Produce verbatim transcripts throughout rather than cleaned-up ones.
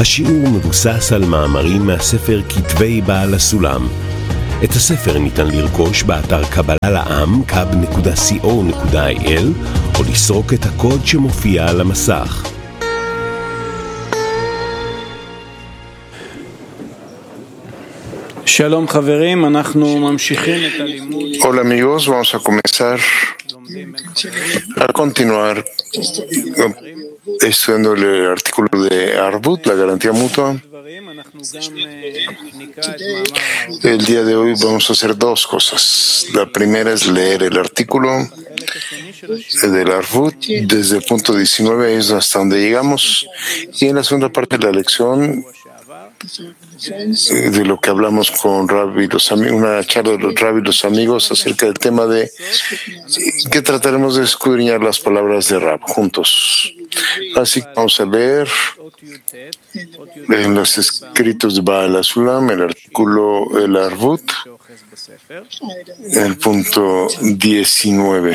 השיעור מבוסס על מאמרים מהספר כתבי בעל הסולם. את הספר ניתן לרכוש באתר קבלה לעם קאב נקודה סי או נקודה איי אל או לסרוק את הקוד שמופיע על המסך. Shalom חברים, אנחנו ממשיכים את הלימוד. Hola amigos, vamos a comenzar a continuar estudiando el artículo de Arvut, la garantía mutua. El día de hoy vamos a hacer dos cosas. La primera es leer el artículo del Arvut desde el punto diecinueve, es hasta donde llegamos, y en la segunda parte de la lección de lo que hablamos con Rabbi los amigos, una charla de los Rabbi y los amigos acerca del tema de que trataremos de escudriñar las palabras de Rab juntos. Así que vamos a leer en los escritos de Baal HaSulam el artículo El Arvut, el punto diecinueve.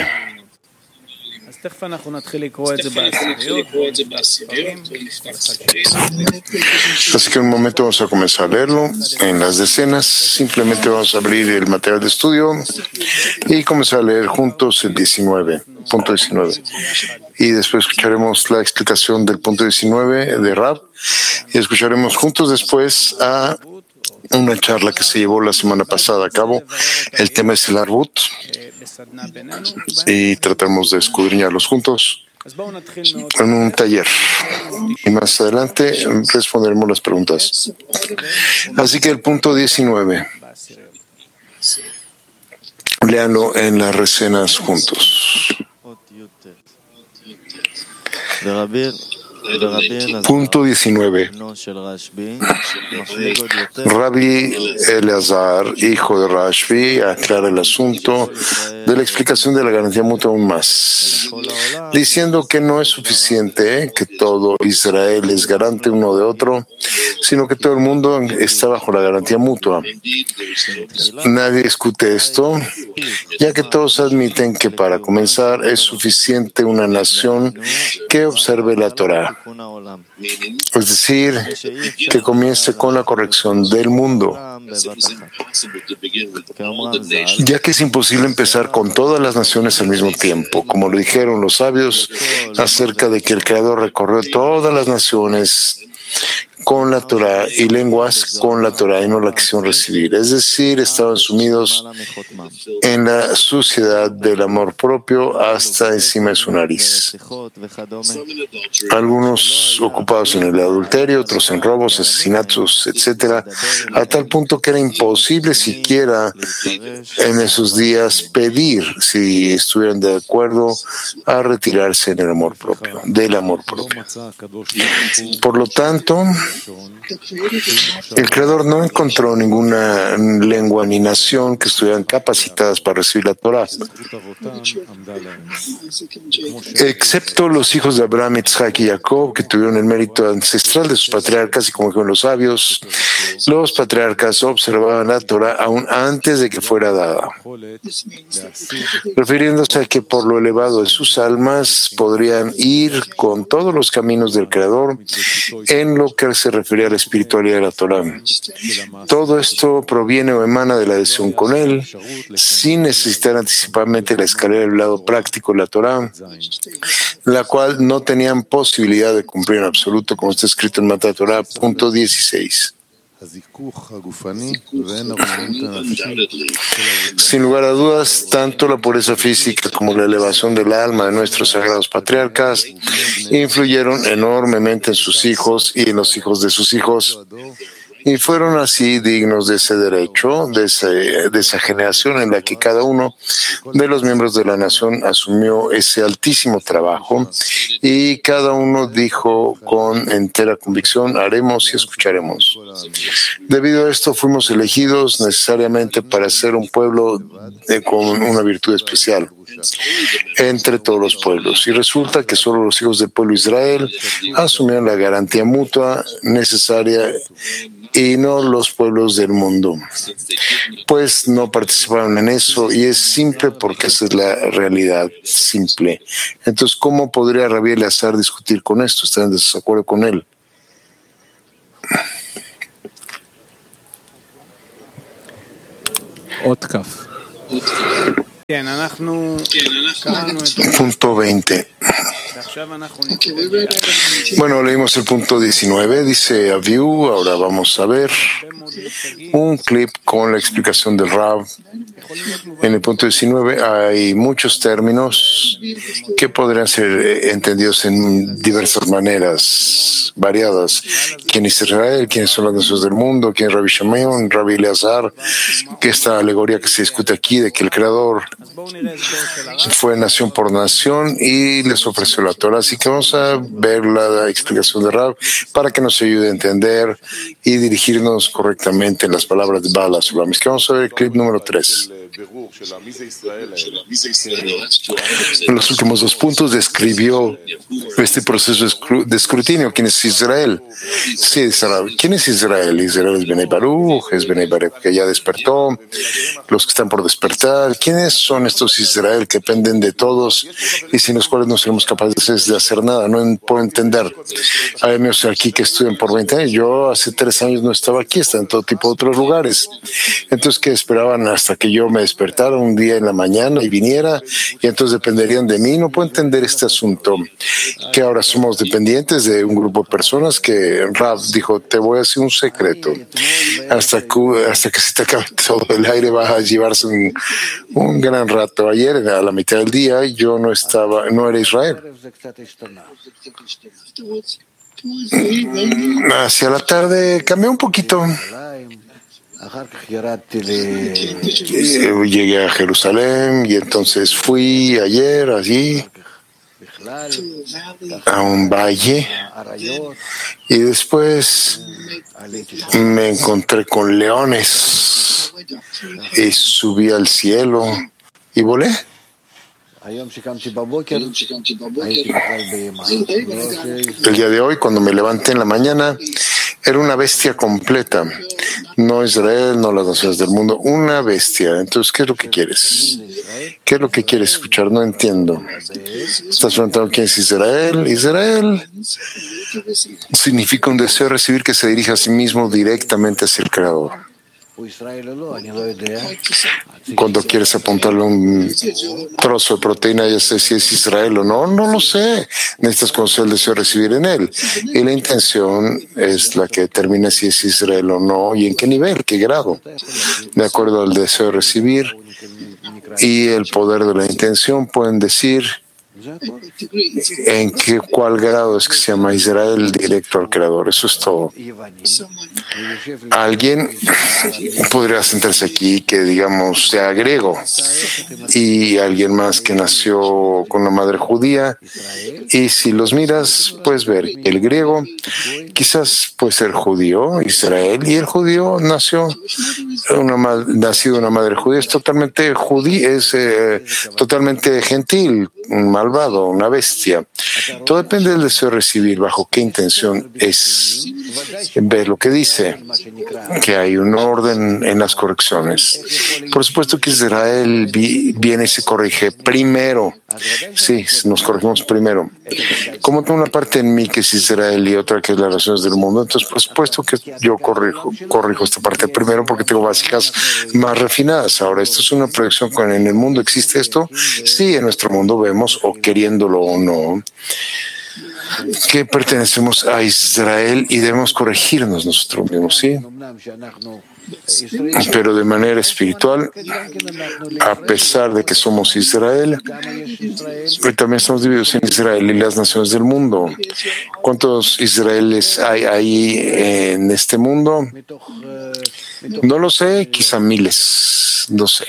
Así que en un momento vamos a comenzar a leerlo en las decenas. Simplemente vamos a abrir el material de estudio y comenzar a leer juntos el diecinueve, punto diecinueve. Y después escucharemos la explicación del punto diecinueve de Rab y escucharemos juntos después a una charla que se llevó la semana pasada a cabo. El tema es el Arvut y tratamos de escudriñarlos juntos en un taller. Y más adelante responderemos las preguntas. Así que el punto diecinueve. Léanlo en las recenas juntos. Punto diecinueve. Rabbi Eleazar, hijo de Rashbi, aclara el asunto de la explicación de la garantía mutua aún más, diciendo que no es suficiente que todo Israel es garante uno de otro, sino que todo el mundo está bajo la garantía mutua. Nadie discute esto, ya que todos admiten que para comenzar es suficiente una nación que observe la Torá. Es decir, que comience con la corrección del mundo, ya que es imposible empezar con todas las naciones al mismo tiempo, como lo dijeron los sabios acerca de que el Creador recorrió todas las naciones con la Torá y lenguas con la Torá y no la quisieron recibir. Es decir, estaban sumidos en la suciedad del amor propio hasta encima de su nariz. Algunos ocupados en el adulterio, otros en robos, asesinatos, etcétera, a tal punto que era imposible siquiera en esos días pedir si estuvieran de acuerdo a retirarse en el amor propio, del amor propio. Por lo tanto, el Creador no encontró ninguna lengua ni nación que estuvieran capacitadas para recibir la Torá, excepto los hijos de Abraham, Isaac y Jacob, que tuvieron el mérito ancestral de sus patriarcas, y como dijeron los sabios, los patriarcas observaban la Torá aún antes de que fuera dada, refiriéndose a que por lo elevado de sus almas podrían ir con todos los caminos del Creador en lo que se refería a la espiritualidad de la Torá. Todo esto proviene o emana de la adhesión con Él, sin necesitar anticipadamente la escalera del lado práctico de la Torá, la cual no tenían posibilidad de cumplir en absoluto, como está escrito en Matat Torah, punto dieciséis. Sin lugar a dudas, tanto la pureza física como la elevación del alma de nuestros sagrados patriarcas influyeron enormemente en sus hijos y en los hijos de sus hijos, y fueron así dignos de ese derecho, de, ese, de esa generación en la que cada uno de los miembros de la nación asumió ese altísimo trabajo, y cada uno dijo con entera convicción: haremos y escucharemos. Debido a esto fuimos elegidos necesariamente para ser un pueblo de, con una virtud especial entre todos los pueblos, y resulta que solo los hijos del pueblo de Israel asumieron la garantía mutua necesaria y no los pueblos del mundo, pues no participaron en eso, y es simple porque esa es la realidad simple. Entonces, ¿cómo podría Rabbi Eleazar discutir con esto? ¿Están en desacuerdo con él? Punto veinte. Bueno, leímos el punto diecinueve, dice Aviu. Ahora vamos a ver un clip con la explicación del Rav. En el punto diecinueve hay muchos términos que podrían ser entendidos en diversas maneras variadas. ¿Quién es Israel? ¿Quiénes son las naciones del mundo? ¿Quién es Rabbi Shimon? Rabbi Eleazar? Que esta alegoría que se discute aquí de que el Creador fue nación por nación y les ofreció la Torah. Así que vamos a ver la explicación de Rav para que nos ayude a entender y dirigirnos correctamente en las palabras de Baal HaSulam. Es que vamos a ver el clip número tres. En los últimos dos puntos describió este proceso de escrutinio. ¿Quién es Israel? Sí, Israel. ¿Quién es Israel? Israel es Benei Baruch, es Benei Baruch que ya despertó, los que están por despertar. ¿Quiénes son estos Israel que dependen de todos y sin los cuales no seremos capaces de hacer nada? No puedo entender. Hay amigos aquí que estudian por veinte años. Yo hace tres años no estaba aquí, estaba en todo tipo de otros lugares. Entonces, ¿qué esperaban hasta que yo me despertara un día en la mañana y viniera? Y entonces dependerían de mí. No puedo entender este asunto. Que ahora somos dependientes de un grupo de personas que Rav dijo, te voy a decir un secreto. Hasta que, hasta que se te acabe todo el aire vas a llevarse un, un gran rato. Ayer, a la mitad del día, yo no estaba, no era Israel. Hacia la tarde cambió un poquito. Llegué a Jerusalén y entonces fui ayer allí a un valle y después me encontré con leones y subí al cielo y volé. El día de hoy, cuando me levanté en la mañana, era una bestia completa. No Israel, no las naciones del mundo, una bestia. Entonces, ¿qué es lo que quieres? ¿Qué es lo que quieres escuchar? No entiendo. ¿Estás preguntando quién es Israel? Israel significa un deseo de recibir que se dirija a sí mismo directamente hacia el Creador. Cuando quieres apuntarle un trozo de proteína, ya sé si es Israel o no, no lo sé. Necesitas conocer el deseo de recibir en él. Y la intención es la que determina si es Israel o no y en qué nivel, qué grado. De acuerdo al deseo de recibir y el poder de la intención, pueden decir en qué, cuál grado es que se llama Israel directo al Creador. Eso es todo. Alguien podría sentarse aquí que, digamos, sea griego y alguien más que nació con una madre judía, y si los miras puedes ver que el griego quizás puede ser judío, Israel, y el judío nació una nacido de una madre judía, es totalmente judío, es eh, totalmente gentil, un malvado, una bestia. Todo depende del deseo de recibir, bajo qué intención es ver lo que dice, que hay un orden en las correcciones. Por supuesto que Israel viene y se corrige primero. Sí, nos corregimos primero. Como tengo una parte en mí que es Israel y otra que es las naciones del mundo, entonces por supuesto que yo corrijo, corrijo esta parte primero porque tengo básicas más refinadas. Ahora, esto es una proyección con en el mundo. ¿Existe esto? Sí, en nuestro mundo vemos, o queriéndolo o no, que pertenecemos a Israel y debemos corregirnos nosotros mismos, ¿sí? Pero de manera espiritual, a pesar de que somos Israel, también estamos divididos en Israel y las naciones del mundo. ¿Cuántos Israeles hay ahí en este mundo? No lo sé, quizá miles, no sé.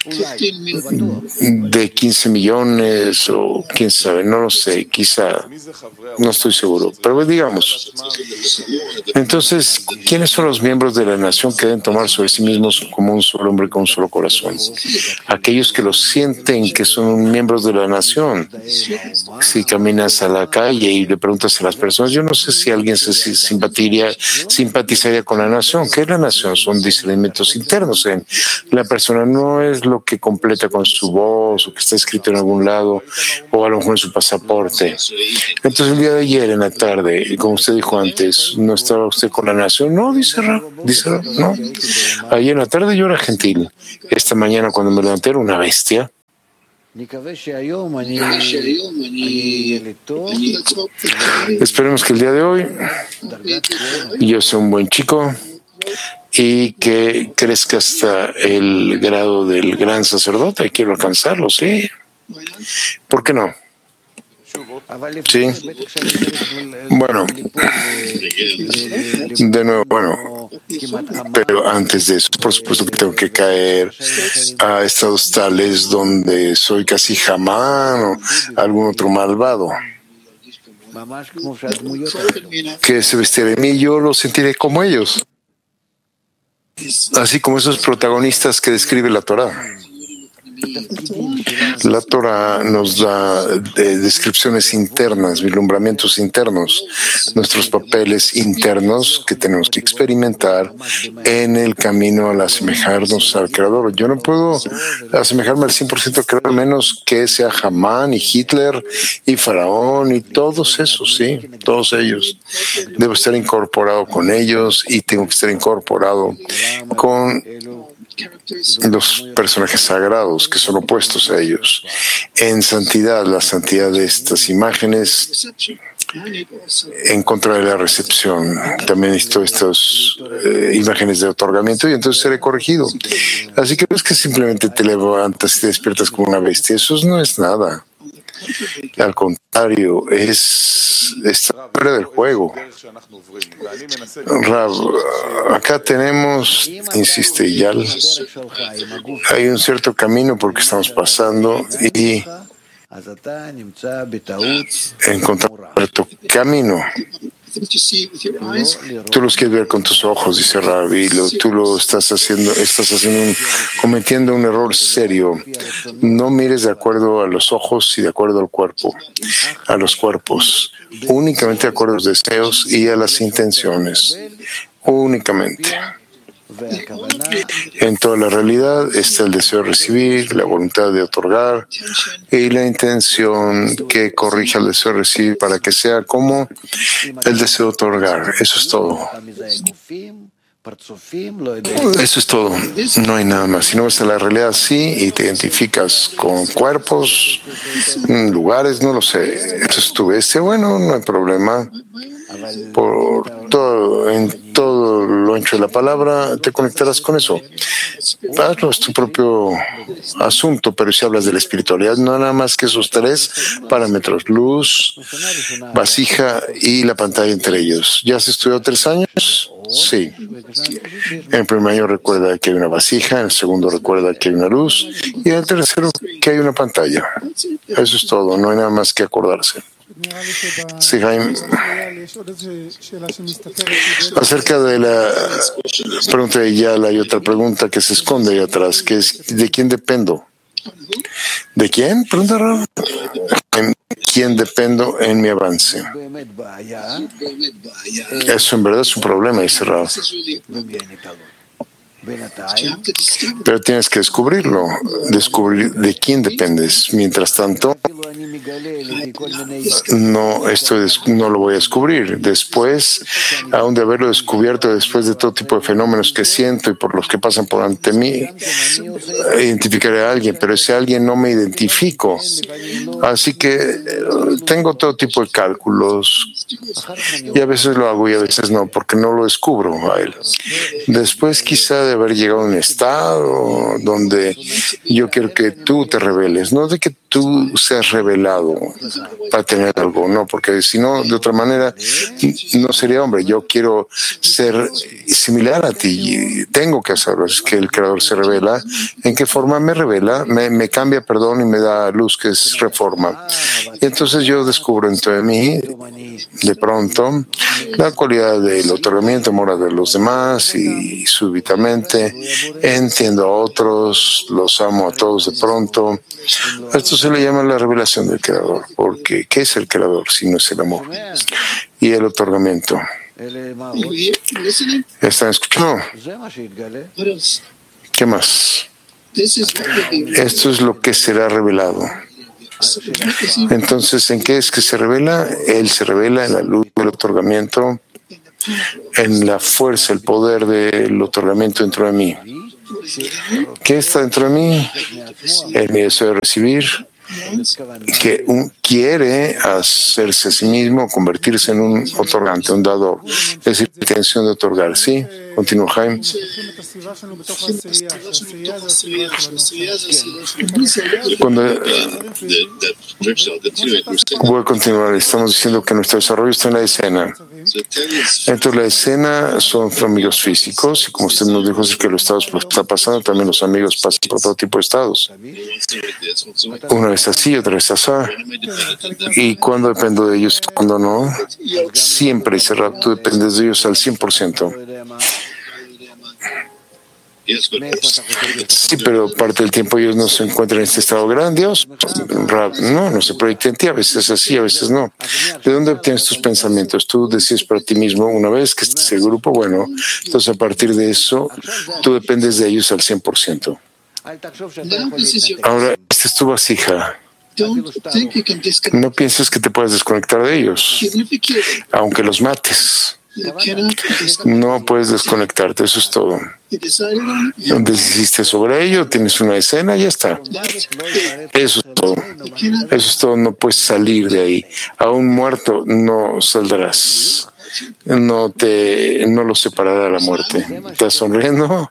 De quince millones o quién sabe, no lo sé, quizá, no estoy seguro, pero digamos. Entonces, ¿quiénes son los miembros de la nación que deben tomar sobre sí mismos como un solo hombre con un solo corazón? Aquellos que lo sienten que son miembros de la nación Si caminas a la calle y le preguntas a las personas, yo no sé si alguien se simpatizaría, simpatizaría con la nación. ¿Qué es la nación? Son discernimientos internos. En la persona no es lo que completa con su voz o que está escrito en algún lado o a lo mejor en su pasaporte. Entonces el día de ayer en la tarde, como usted dijo antes, ¿no estaba usted con la nación? No, dice Ra, dice Ra, no. Ayer en la tarde yo era gentil. Esta mañana cuando me levanté era una bestia. Esperemos que el día de hoy yo sea un buen chico y que crezca hasta el grado del gran sacerdote. Quiero alcanzarlo, sí. ¿Por qué no? Sí. Bueno, de nuevo, bueno, pero antes de eso, por supuesto que tengo que caer a estados tales donde soy casi Hamán o algún otro malvado que se vestirá de mí, yo lo sentiré como ellos, así como esos protagonistas que describe la Torá. La Torah nos da eh, descripciones internas, vislumbramientos internos, nuestros papeles internos que tenemos que experimentar en el camino al asemejarnos al Creador. Yo no puedo asemejarme al cien por ciento al Creador, menos que sea Hamán y Hitler y Faraón y todos esos, sí, todos ellos. Debo estar incorporado con ellos y tengo que estar incorporado con los personajes sagrados que son opuestos a ellos. En santidad, la santidad de estas imágenes en contra de la recepción. También esto, estas eh, imágenes de otorgamiento y entonces seré corregido. Así que no es que simplemente te levantas y te despiertas como una bestia. Eso no es nada. Al contrario, es estar fuera del juego. Rav, acá tenemos, insiste Yal, hay un cierto camino por que estamos pasando y encontramos un cierto camino. Tú los quieres ver con tus ojos, dice Rabbi, lo, tú lo estás haciendo, estás haciendo un, cometiendo un error serio. No mires de acuerdo a los ojos y de acuerdo al cuerpo, a los cuerpos, únicamente de acuerdo a los deseos y a las intenciones, únicamente. En toda la realidad está el deseo de recibir, la voluntad de otorgar y la intención que corrija el deseo de recibir para que sea como el deseo de otorgar. Eso es todo. Eso es todo. No hay nada más. Si no ves la realidad así y te identificas con cuerpos, lugares, no lo sé. Eso es tu bestia. Bueno, no hay problema. Por todo, en todo lo ancho de la palabra, te conectarás con eso. Hazlo, es tu propio asunto, pero si hablas de la espiritualidad, no nada más que esos tres parámetros: luz, vasija y la pantalla entre ellos. ¿Ya has estudiado tres años? Sí. En el primer año recuerda que hay una vasija, en el segundo recuerda que hay una luz y en el tercero que hay una pantalla. Eso es todo, no hay nada más que acordarse. Sí, Jaime. Acerca de la pregunta de Yala, hay otra pregunta que se esconde ahí atrás, que es ¿de quién dependo? ¿De quién? Pregunta Rav. ¿En quién dependo en mi avance? Eso en verdad es un problema, dice Rav. Pero tienes que descubrirlo, descubrir de quién dependes. Mientras tanto, no, esto no lo voy a descubrir. Después, aún de haberlo descubierto, después de todo tipo de fenómenos que siento y por los que pasan por ante mí, identificaré a alguien, pero ese alguien no me identifico. Así que tengo todo tipo de cálculos y a veces lo hago y a veces no, porque no lo descubro a él. Después, quizá de haber llegado a un estado donde yo quiero que tú te reveles, no de que tú seas revelado para tener algo, no, porque si no, de otra manera, no sería hombre. Yo quiero ser similar a ti, tengo que hacerlo. Es que el Creador se revela. ¿En qué forma me revela? Me, me cambia, perdón, y me da luz, que es reforma. Y entonces yo descubro dentro de mí, de pronto, la cualidad del otorgamiento, amor de los demás, y súbitamente entiendo a otros, los amo a todos de pronto. Esto se le llama la revelación del Creador, porque ¿qué es el Creador si no es el amor y el otorgamiento? ¿Están escuchando? ¿Qué más? Esto es lo que será revelado. Entonces, ¿en qué es que se revela? Él se revela en la luz del otorgamiento, en la fuerza, el poder del otorgamiento dentro de mí. ¿Qué está dentro de mí? El mi deseo de recibir, que un, quiere hacerse a sí mismo, convertirse en un otorgante, un dador. Es decir, la intención de otorgar. ¿Sí? Continúa, Jaime. Cuando, voy a continuar. Estamos diciendo que nuestro desarrollo está en la escena. Dentro de la escena son amigos físicos, y como usted nos dijo, es que los estados está pasando, también los amigos pasan por todo tipo de estados. Una vez así, otra vez así. Y cuando dependo de ellos y cuando no, siempre, ese rato, tú dependes de ellos al cien por ciento. Sí, pero parte del tiempo ellos no se encuentran en este estado grandioso. No, no se proyecta en ti, a veces así, a veces no. ¿De dónde obtienes tus pensamientos? Tú decides para ti mismo, una vez que estés en el grupo, bueno, entonces a partir de eso, tú dependes de ellos al cien por ciento. Ahora, esta es tu vasija. No pienses que te puedes desconectar de ellos, aunque los mates. No puedes desconectarte, eso es todo. Decidiste sobre ello, tienes una escena y ya está. Eso es todo. Eso es todo, no puedes salir de ahí. Aún muerto no saldrás. No te, no lo separará la muerte. ¿Estás sonriendo?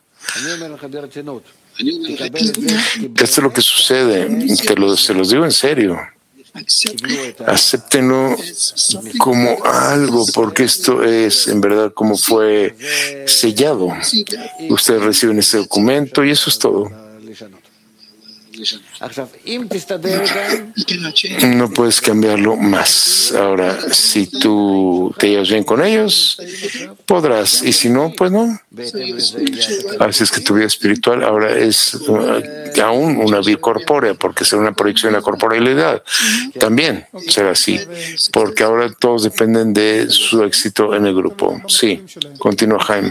Esto es lo que sucede. Te lo, se los digo en serio. Acéptenlo como algo, porque esto es en verdad como fue sellado. Ustedes reciben ese documento y eso es todo. No puedes cambiarlo más. Ahora, si tú te llevas bien con ellos, podrás. Y si no, pues no. Así es que tu vida espiritual ahora es uh, aún una vida corpórea, porque será una proyección de la corporealidad. También será así, porque ahora todos dependen de su éxito en el grupo. Sí, continúa Jaime.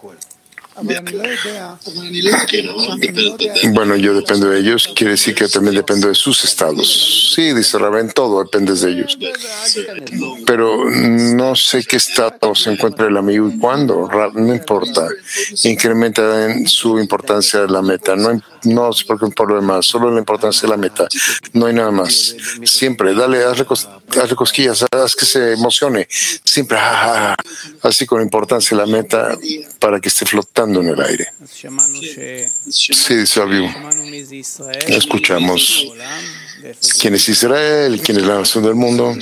Bueno, yo dependo de ellos, quiere decir que también dependo de sus estados. Sí, dice Rabén, todo dependes de ellos. Pero no sé qué estado se encuentra el amigo y cuándo, no importa. Incrementa en su importancia de la meta. No, no se preocupen por lo demás, solo la importancia de la meta. No hay nada más. Siempre, dale, hazle, cos, hazle cosquillas, haz que se emocione. Siempre, ah, ah, así con la importancia de la meta para que esté flotando en el aire. Sí, sabio. Escuchamos quién es Israel, quién es la nación del mundo,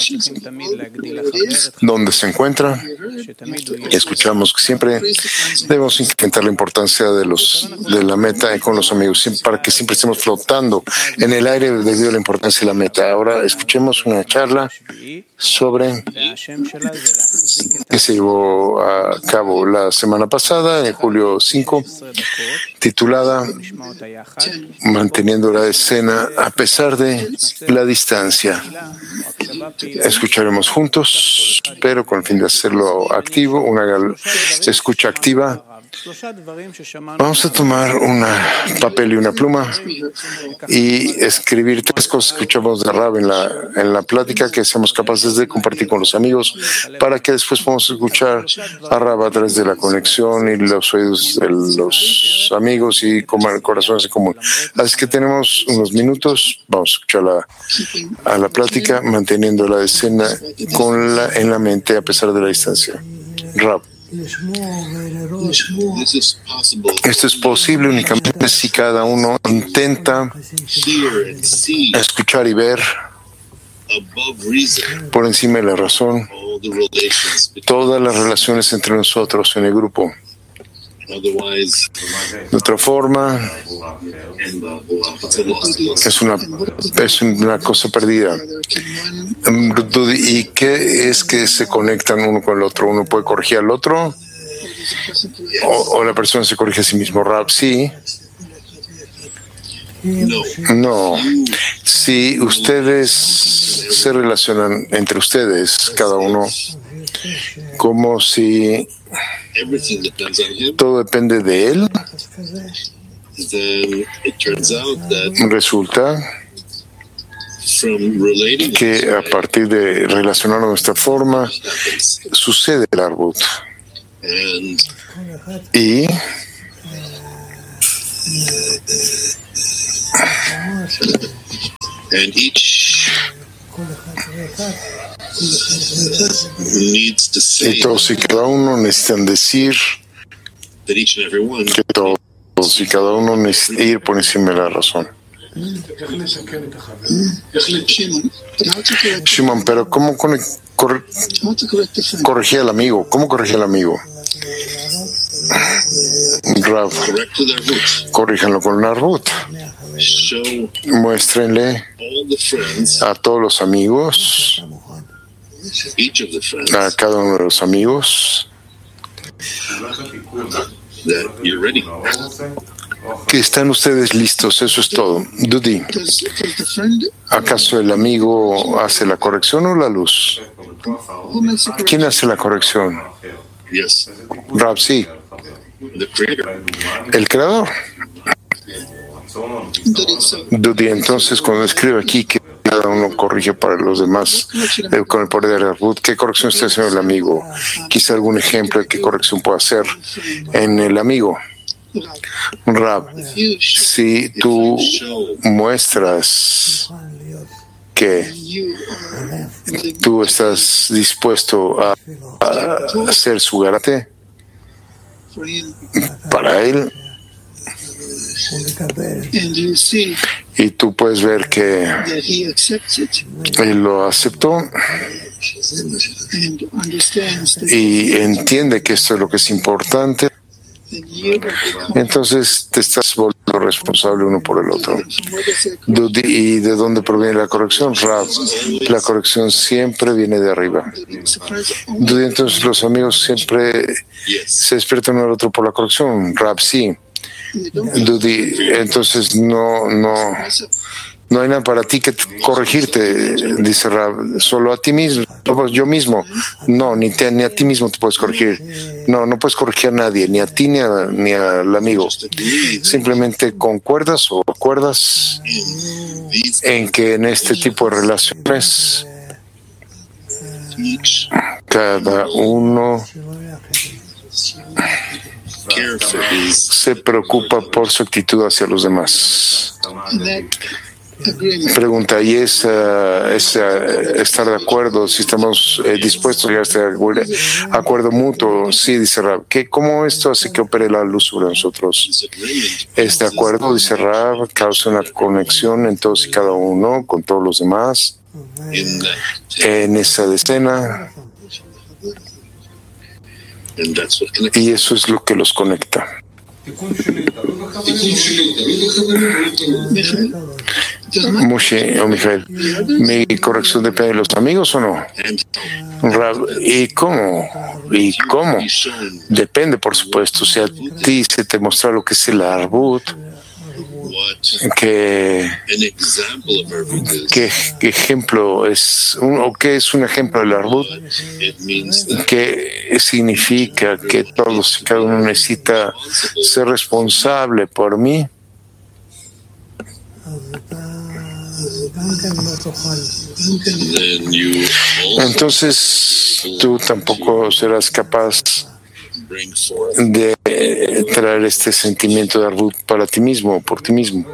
dónde se encuentra. Escuchamos que siempre debemos incrementar la importancia de los de la meta con los amigos para que siempre estemos flotando en el aire debido a la importancia de la meta. Ahora escuchemos una charla sobre que se llevó a cabo la semana pasada, en julio cinco, titulada Manteniendo la escena a pesar de la distancia. Escucharemos juntos, pero con el fin de hacerlo activo, una escucha activa. Vamos a tomar un papel y una pluma y escribir tres cosas que escuchamos de Rab en la, en la plática que seamos capaces de compartir con los amigos para que después podamos escuchar a Rab a través de la conexión y los oídos de los amigos y corazones en común. Así que tenemos unos minutos, vamos a escuchar la, a la plática manteniendo la escena con la, en la mente a pesar de la distancia. Rab. Esto es posible únicamente si cada uno intenta escuchar y ver por encima de la razón todas las relaciones entre nosotros en el grupo. De otra forma, es una, es una cosa perdida. ¿Y qué es que se conectan uno con el otro? ¿Uno puede corregir al otro? ¿O, o la persona se corrige a sí mismo? Rab, sí. No. Si ustedes se relacionan entre ustedes, cada uno, como si todo depende de él, resulta que a partir de relacionarnos de esta forma sucede el arbut. Y y todos y cada uno necesitan decir que todos y cada uno necesita ir por encima de la razón. Shimon, pero ¿cómo corre, corregía al amigo? ¿Cómo corregía al amigo? Rav, corríjanlo con la arbut. Muéstrenle a todos los amigos, a cada uno de los amigos, que están ustedes listos. Eso es todo. Dudi, ¿acaso el amigo hace la corrección o la luz? ¿Quién hace la corrección? Rav, sí. El creador. Dudi, entonces cuando escribe aquí que cada uno corrige para los demás eh, con el poder de la arbut, ¿qué corrección está haciendo el amigo? Quizá algún ejemplo de qué corrección puede hacer en el amigo. Rab, si tú muestras que tú estás dispuesto a, a hacer su garate para él, y tú puedes ver que él lo aceptó y entiende que esto es lo que es importante, entonces te estás volviendo responsable uno por el otro. ¿Y de dónde proviene la corrección? Rab, la corrección siempre viene de arriba. Entonces los amigos siempre se despiertan uno al otro por la corrección. Rab, sí. Dudi, entonces no, no, no hay nada para ti que corregirte, dice Rab, solo a ti mismo, yo mismo. No, ni, te, ni a ti mismo te puedes corregir. No, no puedes corregir a nadie, ni a ti ni, a, ni al amigo. Simplemente concuerdas o acuerdas en que en este tipo de relaciones cada uno se preocupa por su actitud hacia los demás. Pregunta, ¿y es, uh, es uh, estar de acuerdo? Si estamos eh, dispuestos a llegar a este acuerdo mutuo. Sí, dice Rab. ¿Qué, ¿Cómo esto hace que opere la luz sobre nosotros? Este acuerdo, dice Rab, causa una conexión en todos y cada uno con todos los demás en esa decena. Y eso es lo que los conecta. Moshe o Mijael, ¿mi corrección depende de los amigos o no? ¿Y cómo? ¿Y cómo? Depende, por supuesto. Si a ti se te muestra lo que es el arbut, que ¿qué ejemplo es un, o qué es un ejemplo del arbut? ¿Qué significa que todos y cada uno necesita ser responsable por mí? Entonces tú tampoco serás capaz de traer este sentimiento de arbut para ti mismo, por ti mismo.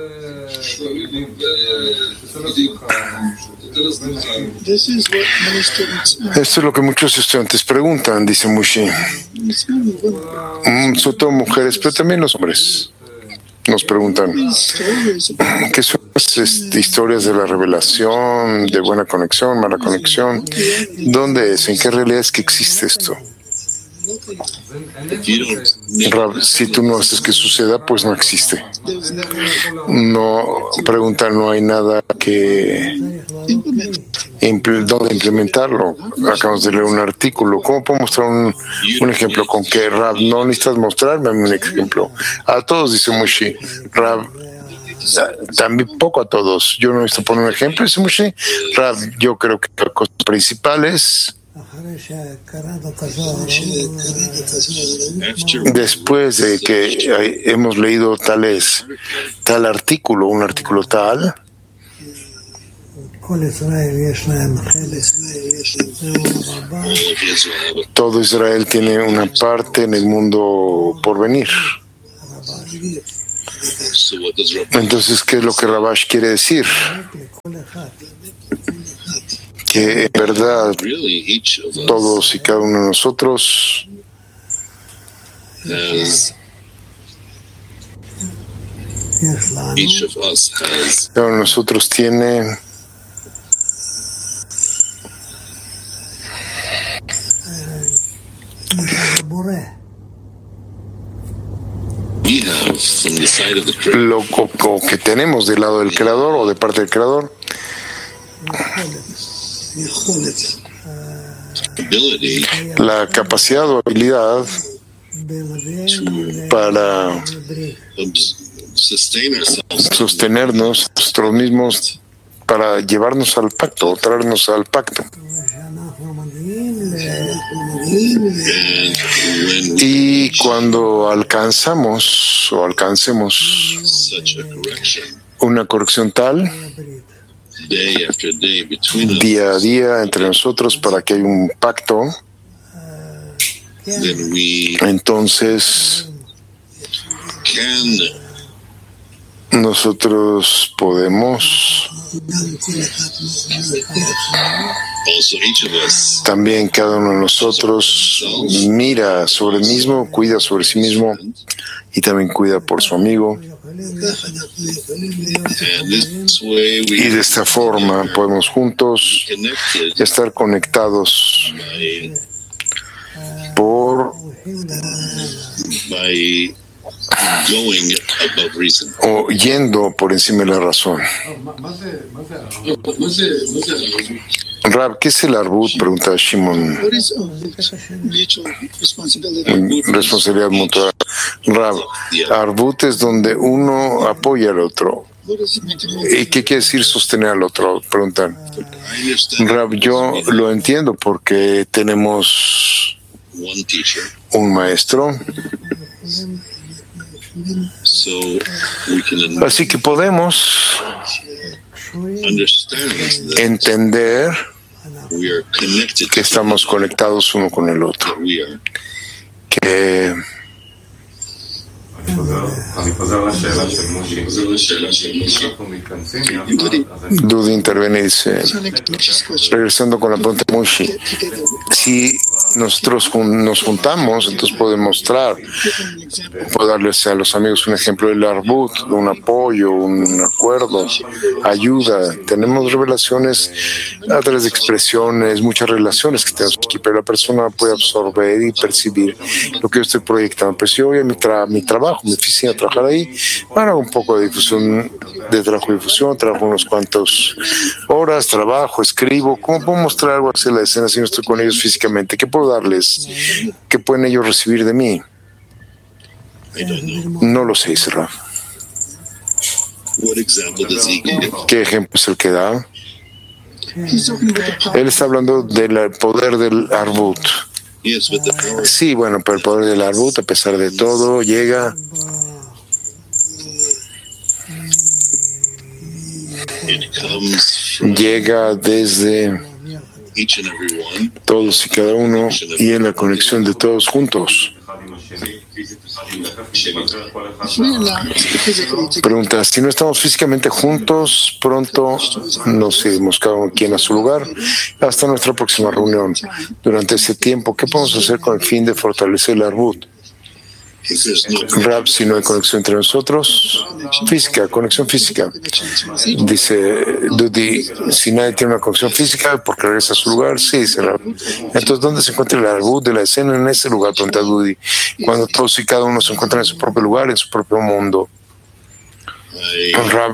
Esto es lo que muchos estudiantes preguntan, dice Mushi. Mm, sobre todo mujeres, pero también los hombres nos preguntan ¿qué son las historias de la revelación, de buena conexión, mala conexión? ¿Dónde es? ¿En qué realidad es que existe esto? Rab, si tú no haces que suceda, pues no existe. No, pregunta, no hay nada que impl- donde implementarlo. Acabamos de leer un artículo. ¿Cómo puedo mostrar un, un ejemplo con que, Rab, no necesitas mostrarme un ejemplo? A todos, dice Mushi. Rab, también poco a todos. Yo no estoy poniendo un ejemplo, dice Moshe Rab, yo creo que las cosas principales, después de que hemos leído tales, tal artículo, un artículo tal, todo Israel tiene una parte en el mundo por venir. Entonces, ¿qué es lo que Rabash quiere decir? Que en verdad todos y cada uno de nosotros cada uno de nosotros tiene lo, lo que tenemos del lado del Creador o de parte del Creador, la capacidad o habilidad para sostenernos nosotros mismos, para llevarnos al pacto, traernos al pacto. Y cuando alcanzamos o alcancemos una corrección tal, día a día entre nosotros, para que haya un pacto, entonces nosotros podemos también, cada uno de nosotros mira sobre el mismo, cuida sobre sí mismo y también cuida por su amigo. Y de esta forma podemos juntos estar conectados por o yendo por encima de la razón. Rab, ¿qué es el arbut? Pregunta Shimon. Responsabilidad mutua. Rab, arbut es donde uno apoya al otro. ¿Y qué quiere decir sostener al otro? Preguntan. Rab, yo lo entiendo porque tenemos un maestro. Así que podemos entender que estamos conectados uno con el otro, que Dudi interviene y dice, regresando con la pregunta de Mushi, si nosotros nos juntamos, entonces podemos mostrar, puedo darles a los amigos un ejemplo del arbut, un apoyo, un acuerdo, ayuda. Tenemos revelaciones a través de expresiones, muchas relaciones que tenemos aquí, pero la persona puede absorber y percibir lo que yo estoy proyectando. Pero si yo voy a mi, tra- mi trabajo, mi oficina, a trabajar ahí, hago un poco de difusión, de trabajo y difusión, trabajo unos cuantos horas, trabajo, escribo. ¿Cómo puedo mostrar algo hacia la escena si no estoy con ellos físicamente? ¿Qué puedo darles? ¿Qué pueden ellos recibir de mí? No lo sé, Israel. ¿Qué ejemplo es el que da? Él está hablando del poder del arbut. Sí, bueno, pero el poder del arbut, a pesar de todo, llega llega desde todos y cada uno y en la conexión de todos juntos. Pregunta, si no estamos físicamente juntos, pronto nos iremos cada quien a su lugar hasta nuestra próxima reunión. Durante ese tiempo, ¿qué podemos hacer con el fin de fortalecer el arbut? Rab, si no hay conexión entre nosotros, física, conexión física. Dice Dudi, si nadie tiene una conexión física, ¿porque regresa a su lugar? Sí, dice Rab. Entonces, ¿dónde se encuentra el arbut de la escena? En ese lugar, pregunta Dudi. Cuando todos y cada uno se encuentran en su propio lugar, en su propio mundo. Rab,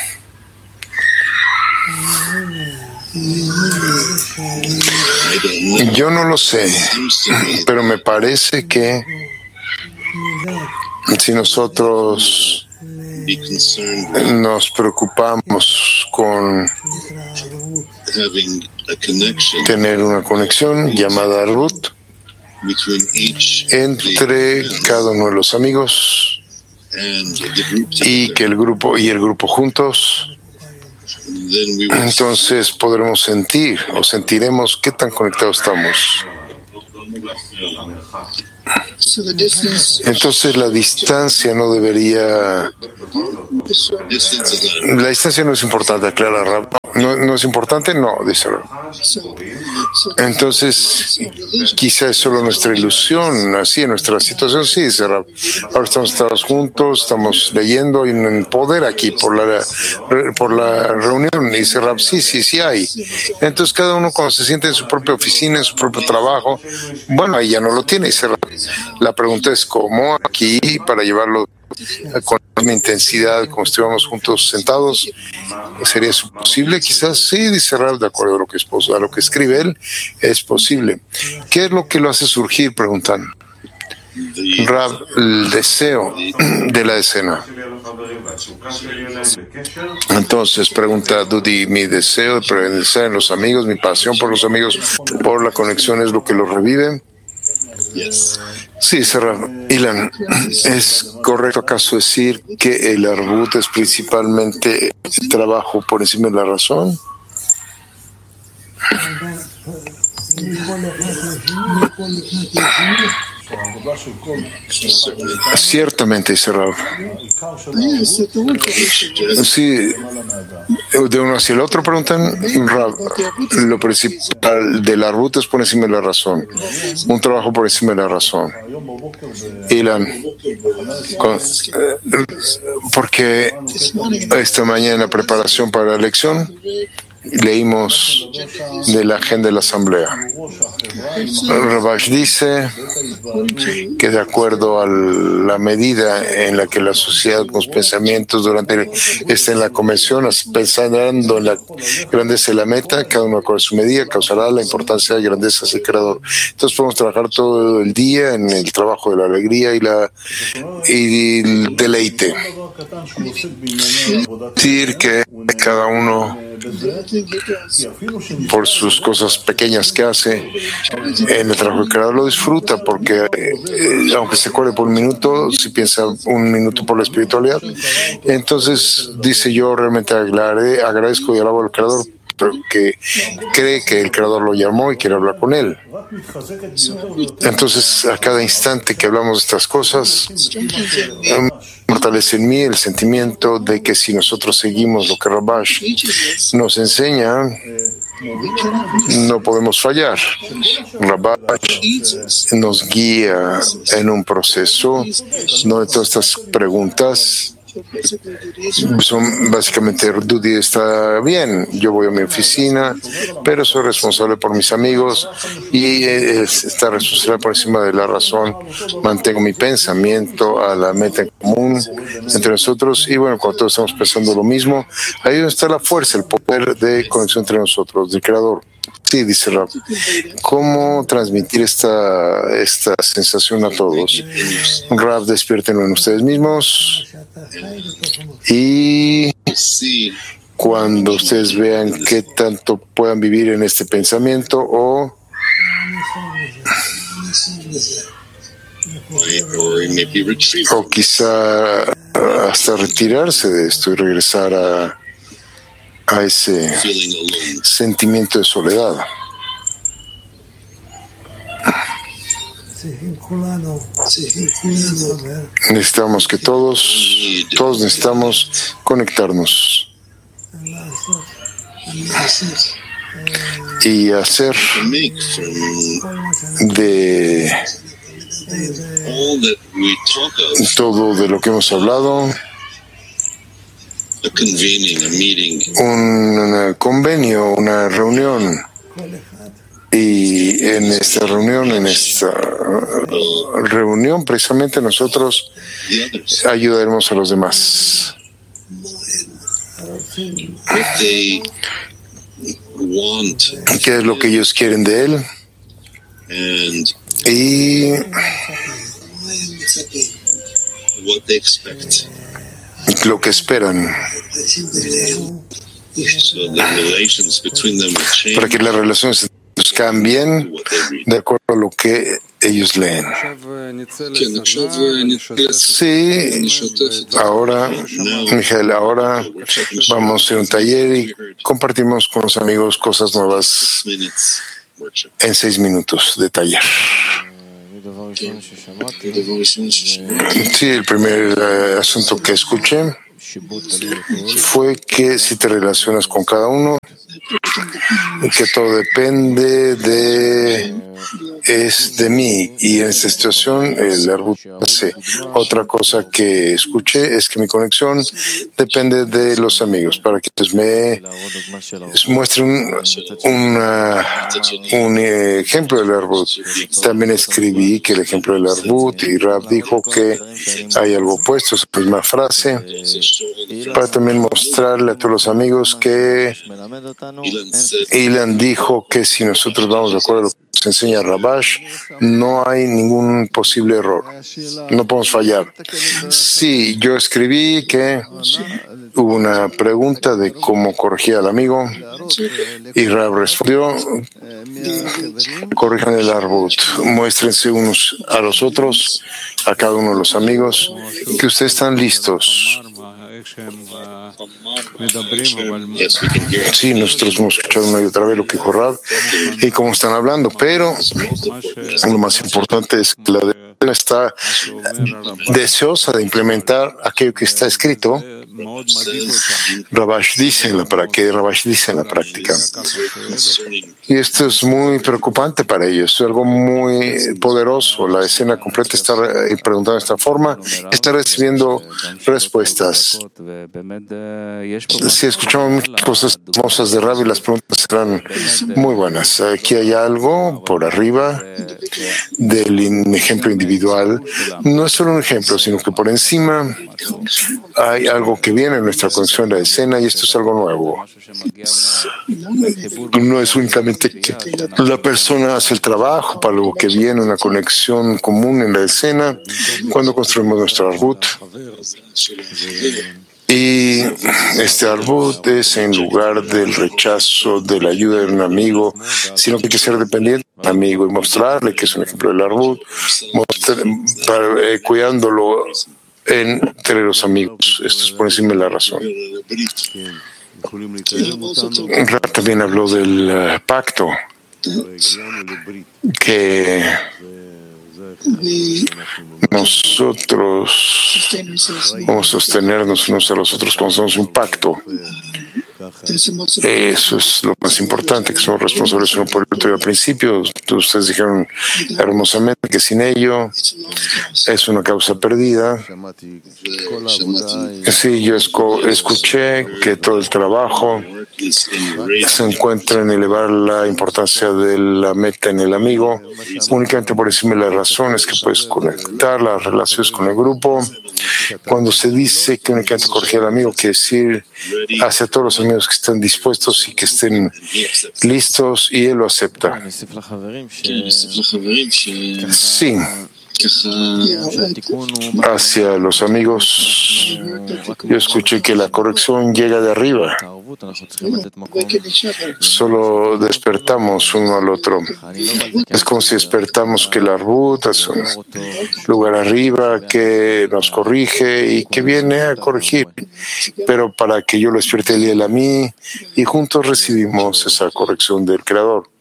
yo no lo sé, pero me parece que si nosotros nos preocupamos con tener una conexión llamada Ruth entre cada uno de los amigos y que el grupo y el grupo juntos. Entonces podremos sentir o sentiremos qué tan conectados estamos. Entonces la distancia no debería... La distancia no es importante, aclara Rab. ¿No, ¿No es importante? No, dice Rab. Entonces, quizá es solo nuestra ilusión, así en nuestra situación, sí, dice Rab. Ahora estamos todos juntos, estamos leyendo y en poder aquí por la, por la reunión, dice Rab, sí, sí, sí hay. Entonces cada uno cuando se siente en su propia oficina, en su propio trabajo, bueno, ahí ya no lo tiene, dice Rab. La pregunta es cómo aquí para llevarlo con la misma intensidad como estuviéramos juntos sentados. ¿Sería eso posible? Quizás sí, dice Rab, de acuerdo a lo que, es, a lo que escribe él, es posible. ¿Qué es lo que lo hace surgir? Preguntan. Rab, el deseo de la escena. Entonces pregunta Dudi, mi deseo de permanecer en los amigos, mi pasión por los amigos, por la conexión es lo que los revive. Sí, Rab. Ilan, ¿es correcto acaso decir que el arbut es principalmente el trabajo por encima de la razón? Ciertamente, dice Rab. Sí, de uno hacia el otro preguntan, Rab, lo principal del arbut es por encima de la razón, un trabajo por encima de la razón. Ilan, con, porque esta mañana en la preparación para la elección leímos de la agenda de la asamblea. Rabash dice que de acuerdo a la medida en la que la sociedad con los pensamientos durante está en la convención, pensando en la grandeza de la meta, cada uno con su medida causará la importancia de grandeza del creador. Entonces podemos trabajar todo el día en el trabajo de la alegría y la y el deleite. Decir que cada uno por sus cosas pequeñas que hace en el trabajo del creador lo disfruta porque eh, aunque se corre por un minuto, si piensa un minuto por la espiritualidad, entonces dice yo realmente agradezco, agradezco y alabo al creador porque cree que el creador lo llamó y quiere hablar con él. Entonces a cada instante que hablamos de estas cosas um, fortalece en mí el sentimiento de que si nosotros seguimos lo que Rabash nos enseña, no podemos fallar. Rabash nos guía en un proceso, no de todas estas preguntas son básicamente Dudi está bien, yo voy a mi oficina, pero soy responsable por mis amigos y está responsable por encima de la razón. Mantengo mi pensamiento a la meta en común entre nosotros y bueno, cuando todos estamos pensando lo mismo, ahí donde está la fuerza, el poder de conexión entre nosotros, del creador. Sí, dice Rab, ¿cómo transmitir esta, esta sensación a todos? Rab, despiértenlo en ustedes mismos y cuando ustedes vean qué tanto puedan vivir en este pensamiento o o quizá hasta retirarse de esto y regresar a a ese sentimiento de soledad. Necesitamos que todos, todos necesitamos conectarnos y hacer de todo de lo que hemos hablado un convenio, una reunión, y en esta reunión, en esta reunión precisamente nosotros ayudaremos a los demás. ¿Qué es lo que ellos quieren de él? Y lo que esperan, para que las relaciones cambien de acuerdo a lo que ellos leen. Sí, ahora, Mijael, ahora vamos a hacer un taller y compartimos con los amigos cosas nuevas en seis minutos de taller. Sí, el primer uh, asunto que escuché fue que si te relacionas con cada uno, que todo depende de es de mí, y en esta situación el Arbut hace. Otra cosa que escuché es que mi conexión depende de los amigos, para que pues, me muestren un, una, un ejemplo del Arbut. También escribí que el ejemplo del Arbut, y Rab dijo que hay algo opuesto, esa misma frase, para también mostrarle a todos los amigos que Ilan dijo que si nosotros vamos de acuerdo a lo que nos enseña Rabash, no hay ningún posible error, no podemos fallar. Sí, yo escribí que hubo una pregunta de cómo corregir al amigo y Rab respondió: corrijan el Arbut, muéstrense unos a los otros, a cada uno de los amigos, que ustedes están listos. Sí, nosotros hemos escuchado una y otra vez lo que dijo Rab y cómo están hablando, pero lo más importante es que la decena está deseosa de implementar aquello que está escrito. Rabash dice para que Rabash dice en la práctica. Y esto es muy preocupante para ellos, es algo muy poderoso. La escena completa está preguntando de esta forma, está recibiendo respuestas. Si escuchamos muchas cosas hermosas de Rabbi, las preguntas serán muy buenas. Aquí hay algo por arriba del ejemplo individual. No es solo un ejemplo, sino que por encima hay algo que viene en nuestra conexión, la escena, y esto es algo nuevo. No es únicamente que la persona hace el trabajo para lo que viene, una conexión común en la escena cuando construimos nuestro Arbut. Y este Arbut es en lugar del rechazo de la ayuda de un amigo, sino que hay que ser dependiente del amigo y mostrarle que es un ejemplo del Arbut, mostrar, para, eh, cuidándolo entre los amigos. Esto es por encima de la razón. Rab también habló del uh, pacto, que nosotros vamos a sostenernos unos a los otros cuando hacemos un pacto. Eso es lo más importante, que somos responsables uno por el otro. Y al principio ustedes dijeron hermosamente que sin ello es una causa perdida. Sí, yo escuché que todo el trabajo se encuentra en elevar la importancia de la meta en el amigo, únicamente por encima de las razones que puedes conectar las relaciones con el grupo. Cuando se dice que únicamente corregir al amigo, quiere decir hacia todos los amigos que estén dispuestos y que estén listos, y él lo acepta. Sí. Hacia los amigos, yo escuché que la corrección llega de arriba. Solo despertamos uno al otro. Es como si despertamos que la Arbut es un lugar arriba que nos corrige y que viene a corregir, pero para que yo lo despierte él y él a mí, y juntos recibimos esa corrección del Creador.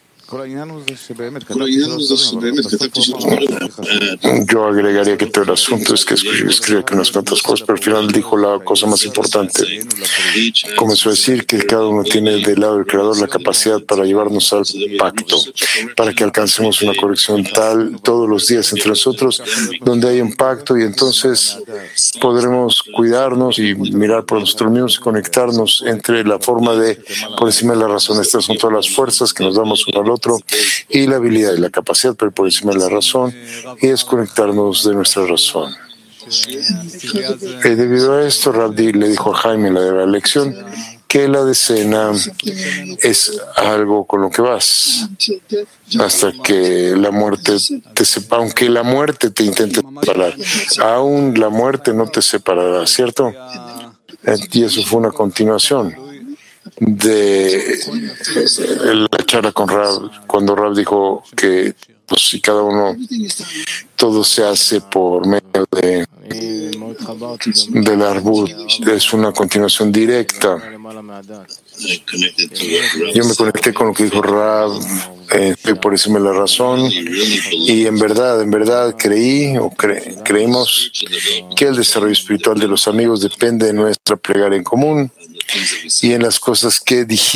Yo agregaría que todo el asunto es que escribe que unas cuantas cosas, pero al final dijo la cosa más importante. Comenzó a decir que cada uno tiene del lado del Creador la capacidad para llevarnos al pacto, para que alcancemos una corrección tal todos los días entre nosotros, donde hay un pacto, y entonces podremos cuidarnos y mirar por nosotros mismos y conectarnos entre la forma de, por encima de la razón. Estas son todas las fuerzas que nos damos uno al otro, y la habilidad y la capacidad, pero por encima de la razón, y desconectarnos de nuestra razón. Y debido a esto, Rabbi le dijo a Jaime en la, de la lección que la decena es algo con lo que vas hasta que la muerte te separa, aunque la muerte te intente separar, aún la muerte no te separará, ¿cierto? Y eso fue una continuación de la charla con Rab, cuando Rab dijo que pues, si cada uno, todo se hace por medio de del arbut, es una continuación directa. Yo me conecté con lo que dijo Rab, eh, por decirme la razón, y en verdad, en verdad creí o cre, creímos que el desarrollo espiritual de los amigos depende de nuestra plegaria en común y en las cosas que dijimos